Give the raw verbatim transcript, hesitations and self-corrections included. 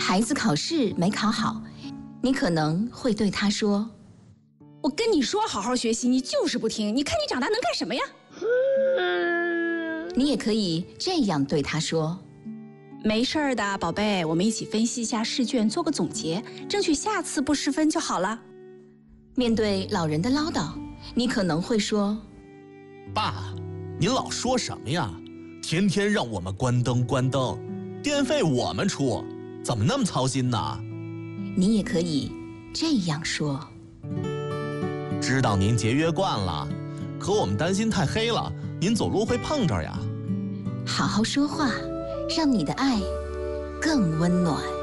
孩子考试没考好，你可能会对他说：“ 我跟你说好好学习，你就是不听。你看你长大能干什么呀？” 你也可以这样对他说：“ 没事儿的，宝贝，我们一起分析一下试卷，做个总结，争取下次不失分就好了。” 面对老人的唠叨，你可能会说：“ 爸，您老说什么呀？天天让我们关灯关灯，电费我们出，怎么那么操心呢？” 你也可以这样说：“ 知道您节约惯了，可我们担心太黑了，您走路会碰着呀。” 好好说话，让你的爱更温暖。